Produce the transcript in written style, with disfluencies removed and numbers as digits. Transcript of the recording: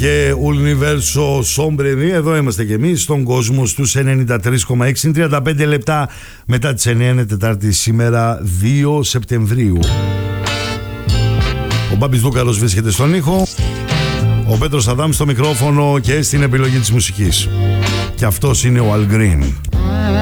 Και Universo Sombreni, εδώ είμαστε και εμείς στον κόσμο στους 93,6, 35 λεπτά μετά τις 9, είναι Τετάρτη σήμερα 2 Σεπτεμβρίου. Ο Μπάμπης Δούκαρος βρίσκεται στον ήχο, ο Πέτρος Αδάμ στο μικρόφωνο και στην επιλογή της μουσικής. Και αυτός είναι ο Al Green.